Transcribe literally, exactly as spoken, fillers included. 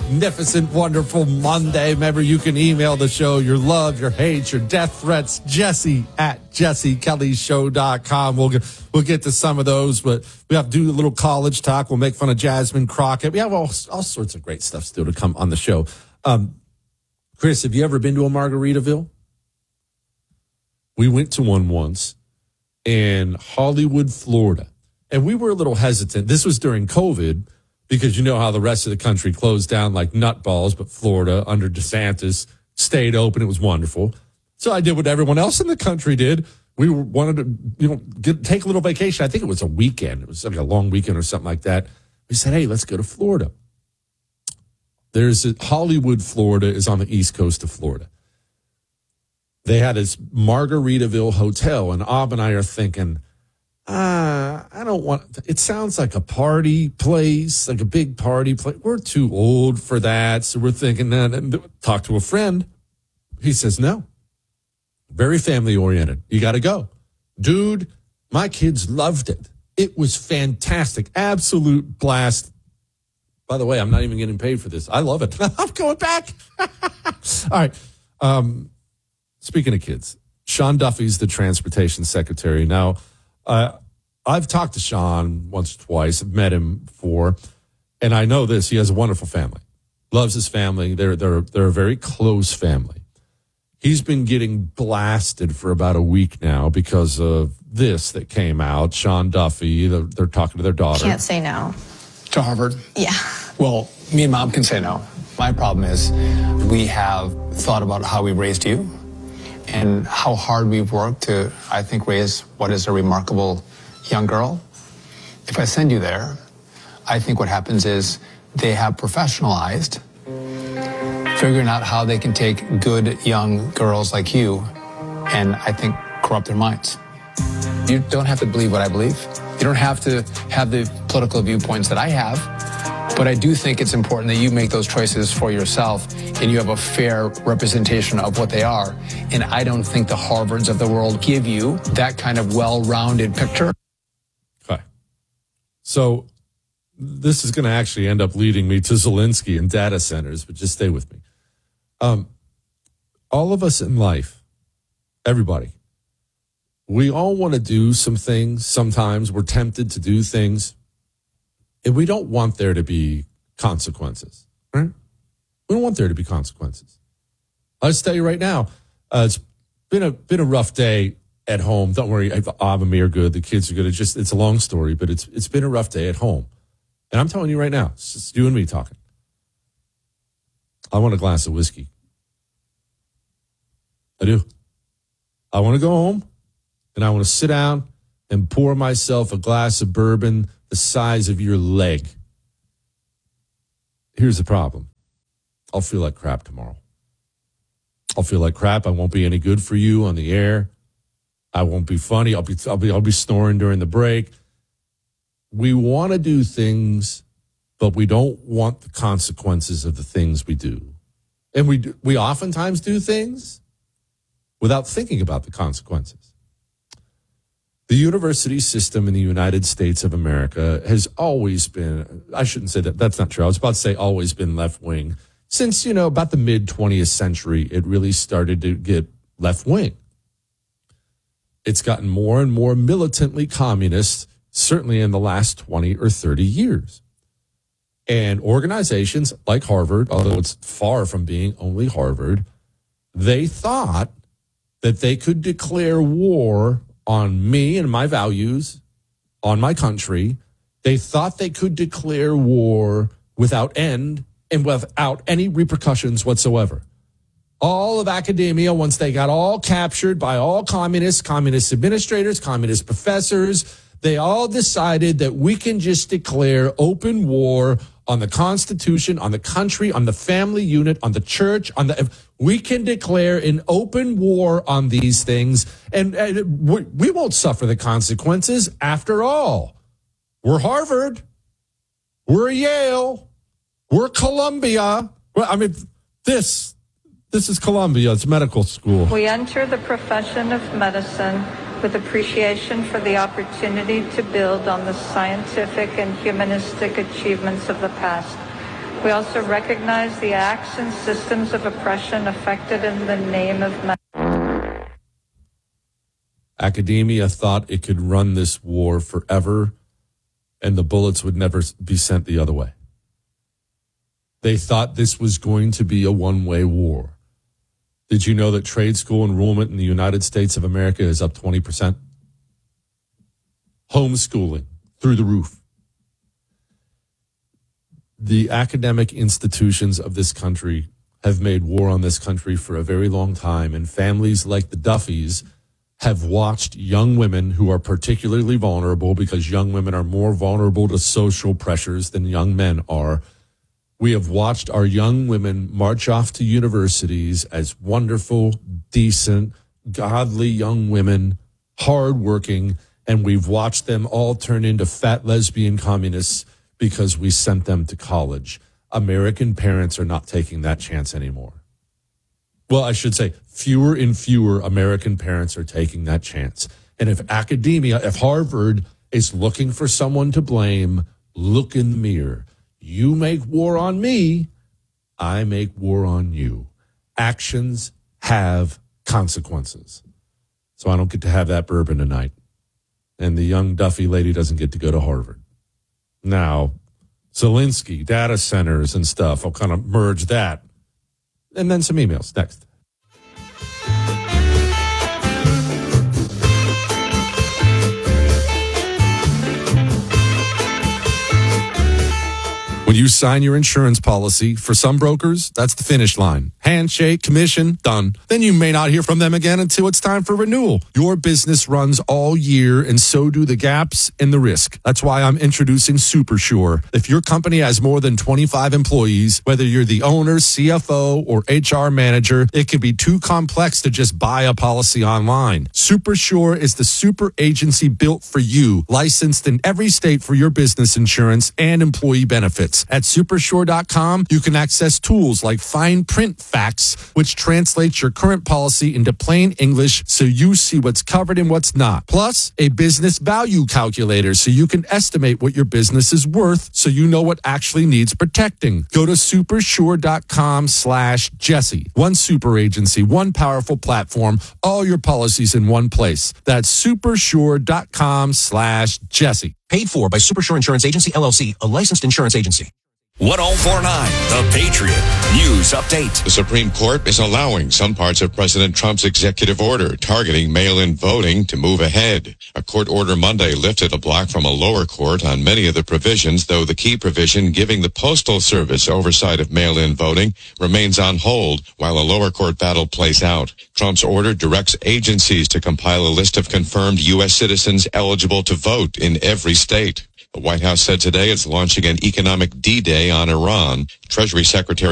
magnificent, wonderful Monday. Remember, you can email the show your love, your hate, your death threats, Jesse at jesse kelly show dot com. We'll get, we'll get to some of those, but we have to do a little college talk. We'll make fun of Jasmine Crockett. We have all, all sorts of great stuff still to come on the show. Um, Chris, have you ever been to a Margaritaville? We went to one once in Hollywood, Florida, and we were a little hesitant. This was during COVID, because you know how the rest of the country closed down like nutballs, but Florida under DeSantis stayed open. It was wonderful. So I did what everyone else in the country did. We wanted to, you know, get, take a little vacation. I think it was a weekend. It was like a long weekend or something like that. We said, hey, let's go to Florida. There's a, Hollywood, Florida is on the east coast of Florida. They had this Margaritaville hotel, and Ab and I are thinking, Uh, I don't want, it sounds like a party place, like a big party place. We're too old for that. So we're thinking that, and talk to a friend. He says, no, very family oriented. You got to go. Dude, my kids loved it. It was fantastic. Absolute blast. By the way, I'm not even getting paid for this. I love it. I'm going back. All right. Um, speaking of kids, Sean Duffy's the transportation secretary. Now, Uh, I've talked to Sean once or twice. I've met him before, and I know this. He has a wonderful family. Loves his family. They're they're they're a very close family. He's been getting blasted for about a week now because of this that came out. Sean Duffy, they're, they're talking to their daughter. Can't say no. To Harvard? Yeah. Well, me and Mom can say no. My problem is we have thought about how we raised you, and how hard we've worked to, I think, raise what is a remarkable young girl. If I send you there, I think what happens is they have professionalized figuring out how they can take good young girls like you and, I think, corrupt their minds. You don't have to believe what I believe. You don't have to have the political viewpoints that I have. But I do think it's important that you make those choices for yourself and you have a fair representation of what they are. And I don't think the Harvards of the world give you that kind of well-rounded picture. Okay. So this is going to actually end up leading me to Zelensky and data centers, but just stay with me. Um, all of us in life, everybody, we all want to do some things. Sometimes we're tempted to do things. And we don't want there to be consequences, right? We don't want there to be consequences. I'll just tell you right now, uh, it's been a been a rough day at home. Don't worry, Ab and me are good. The kids are good. It's just it's a long story, but it's it's been a rough day at home. And I'm telling you right now, it's just you and me talking. I want a glass of whiskey. I do. I want to go home, and I want to sit down and pour myself a glass of bourbon the size of your leg. Here's the problem. I'll feel like crap tomorrow. I'll feel like crap. I won't be any good for you on the air. I won't be funny. I'll be I'll be I'll be snoring during the break. We want to do things, but we don't want the consequences of the things we do. And we do, we oftentimes do things without thinking about the consequences. The university system in the United States of America has always been, I shouldn't say that, that's not true. I was about to say always been left-wing. Since, you know, about the mid-twentieth century, it really started to get left-wing. It's gotten more and more militantly communist, certainly in the last twenty or thirty years. And organizations like Harvard, although it's far from being only Harvard, they thought that they could declare war on me and my values, on my country. They thought they could declare war without end and without any repercussions whatsoever. All of academia, once they got all captured by all communists, communist administrators, communist professors, they all decided that we can just declare open war on the Constitution, on the country, on the family unit, on the church, on the, we can declare an open war on these things, and, and we, we won't suffer the consequences. After all, we're Harvard, we're Yale, we're Columbia. Well, I mean, this, this is Columbia. It's medical school. We enter the profession of medicine with appreciation for the opportunity to build on the scientific and humanistic achievements of the past, We also recognize the acts and systems of oppression affected in the name of medicine. Academia thought it could run this war forever and the bullets would never be sent the other way. They thought this was going to be a one-way war. Did you know that trade school enrollment in the United States of America is up twenty percent? Homeschooling through the roof. The academic institutions of this country have made war on this country for a very long time, and families like the Duffys have watched young women who are particularly vulnerable, because young women are more vulnerable to social pressures than young men are. We have watched our young women march off to universities as wonderful, decent, godly young women, hardworking, and we've watched them all turn into fat lesbian communists because we sent them to college. American parents are not taking that chance anymore. Well, I should say fewer and fewer American parents are taking that chance. And if academia, if Harvard is looking for someone to blame, look in the mirror. You make war on me, I make war on you. Actions have consequences. So I don't get to have that bourbon tonight. And the young Duffy lady doesn't get to go to Harvard. Now, Zelensky, data centers and stuff, I'll kind of merge that. And then some emails next. When you sign your insurance policy, for some brokers, that's the finish line. Handshake, commission, done. Then you may not hear from them again until it's time for renewal. Your business runs all year, and so do the gaps and the risk. That's why I'm introducing SuperSure. If your company has more than twenty-five employees, whether you're the owner, C F O, or H R manager, it can be too complex to just buy a policy online. SuperSure is the super agency built for you, licensed in every state for your business insurance and employee benefits. At supersure dot com, you can access tools like fine print facts, which translates your current policy into plain English so you see what's covered and what's not. Plus, a business value calculator so you can estimate what your business is worth so you know what actually needs protecting. Go to supersure dot com slash Jesse. One super agency, one powerful platform, all your policies in one place. That's supersure dot com slash Jesse. Paid for by Supersure Insurance Agency, L L C, a licensed insurance agency. ten forty-nine, The Patriot. News update. The Supreme Court is allowing some parts of President Trump's executive order targeting mail-in voting to move ahead. A court order Monday lifted a block from a lower court on many of the provisions, though the key provision giving the Postal Service oversight of mail-in voting remains on hold while a lower court battle plays out. Trump's order directs agencies to compile a list of confirmed U S citizens eligible to vote in every state. The White House said today it's launching an economic D-Day on Iran. Treasury Secretary